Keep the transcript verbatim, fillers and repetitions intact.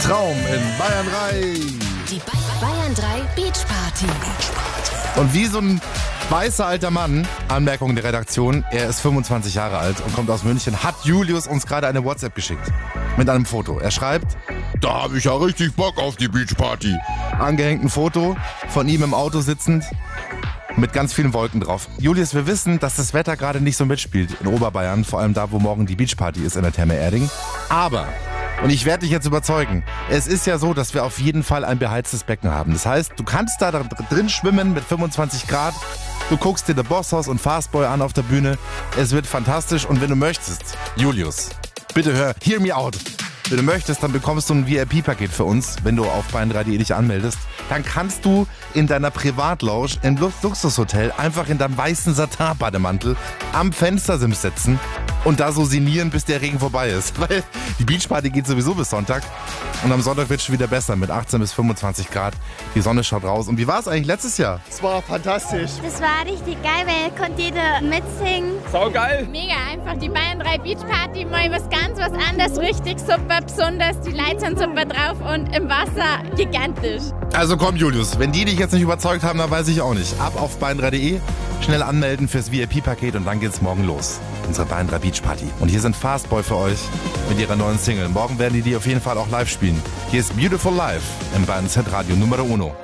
Traum in Bayern drei. Die Bayern drei Beach Party. Und wie so ein weißer alter Mann, Anmerkung der Redaktion, er ist fünfundzwanzig Jahre alt und kommt aus München, hat Julius uns gerade eine WhatsApp geschickt. Mit einem Foto. Er schreibt, Da habe ich ja richtig Bock auf die Beachparty. angehängt ein Foto von ihm im Auto sitzend mit ganz vielen Wolken drauf. Julius, wir wissen, dass das Wetter gerade nicht so mitspielt in Oberbayern, vor allem da, wo morgen die Beachparty ist in der Therme Erding. Aber, und ich werde dich jetzt überzeugen, es ist ja so, dass wir auf jeden Fall ein beheiztes Becken haben. Das heißt, du kannst da drin schwimmen mit fünfundzwanzig Grad, du guckst dir The Boss House und Fastboy an auf der Bühne. Es wird fantastisch und wenn du möchtest, Julius, bitte hör, hear me out. Wenn du möchtest, dann bekommst du ein V I P-Paket für uns, wenn du auf bayern drei punkt de dich anmeldest. Dann kannst du in deiner Privatlounge im Luxushotel einfach in deinem weißen Satin-Bademantel am Fenstersims setzen und da so sinnieren, bis der Regen vorbei ist. Weil die Beachparty geht sowieso bis Sonntag und am Sonntag wird es schon wieder besser mit achtzehn bis fünfundzwanzig Grad. Die Sonne schaut raus. Und wie war es eigentlich letztes Jahr? Es war fantastisch. Das war richtig geil, weil konnte jeder mitsingen. Saugeil. Mega einfach, die Bayern drei Beach Party, mal was ganz was anderes, richtig super besonders, die Leute sind super drauf und im Wasser gigantisch. Also komm Julius, wenn die dich jetzt nicht überzeugt haben, dann weiß ich auch nicht. Ab auf bayern drei punkt de, schnell anmelden fürs V I P-Paket und dann geht's morgen los. Unsere Bayern drei Beach Party. Und hier sind Fastboy für euch mit ihrer neuen Single. Morgen werden die die auf jeden Fall auch live spielen. Hier ist Beautiful Life im Bayern Z Radio Numero Uno.